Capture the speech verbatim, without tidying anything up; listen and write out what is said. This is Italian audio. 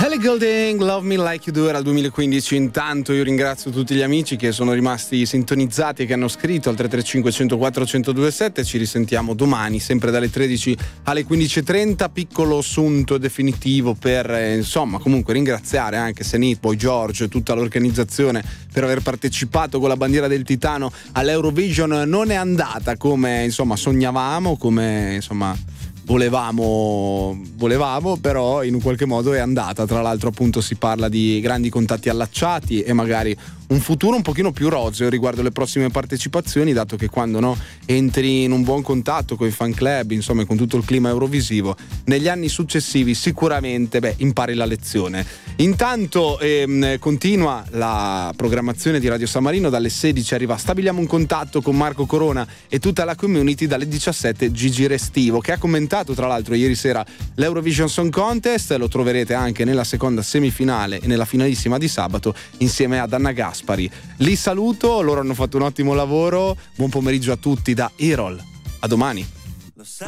Ellie Goulding, Love Me Like You Do, era il duemilaquindici. Intanto io ringrazio tutti gli amici che sono rimasti sintonizzati e che hanno scritto al tre tre cinque, uno zero quattro, uno zero due sette. Ci risentiamo domani sempre dalle tredici alle quindici e trenta. Piccolo assunto definitivo per eh, insomma comunque ringraziare anche Senit, poi George e tutta l'organizzazione per aver partecipato con la bandiera del Titano all'Eurovision. Non è andata come insomma sognavamo, come insomma volevamo volevamo però in un qualche modo è andata. Tra l'altro appunto si parla di grandi contatti allacciati e magari un futuro un pochino più roseo riguardo le prossime partecipazioni, dato che quando no entri in un buon contatto con i fan club, insomma con tutto il clima eurovisivo, negli anni successivi sicuramente beh impari la lezione. Intanto ehm, continua la programmazione di Radio San Marino. Dalle sedici arriva Stabiliamo un contatto con Marco Corona e tutta la community. Dalle diciassette Gigi Restivo, che ha commentato tra l'altro ieri sera l'Eurovision Song Contest. Lo troverete anche nella seconda semifinale e nella finalissima di sabato insieme ad Anna Gaspari. Li saluto, loro hanno fatto un ottimo lavoro. Buon pomeriggio a tutti da Erol, a domani.